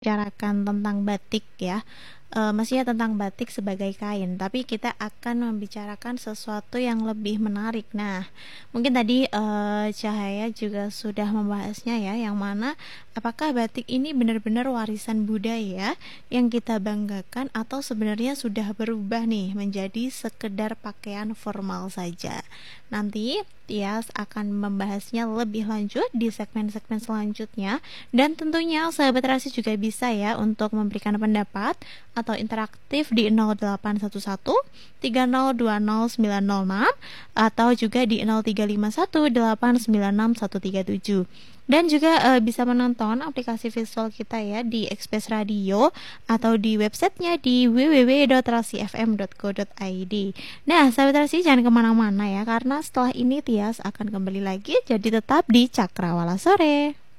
bicarakan tentang batik ya. Maksudnya tentang batik sebagai kain, tapi kita akan membicarakan sesuatu yang lebih menarik. Nah, mungkin tadi Cahaya juga sudah membahasnya ya, yang mana apakah batik ini benar-benar warisan budaya yang kita banggakan atau sebenarnya sudah berubah nih menjadi sekedar pakaian formal saja. Nanti Tias akan membahasnya lebih lanjut di segmen-segmen selanjutnya, dan tentunya sahabat Rasi juga bisa ya untuk memberikan pendapat atau interaktif di 0811 3020906 atau juga di 0351896137. Dan juga bisa menonton aplikasi visual kita ya di Express Radio atau di websitenya di www.rasifm.co.id. Nah, sahabat Rasi jangan kemana-mana ya, karena setelah ini Tias akan kembali lagi, jadi tetap di Cakrawala Sore.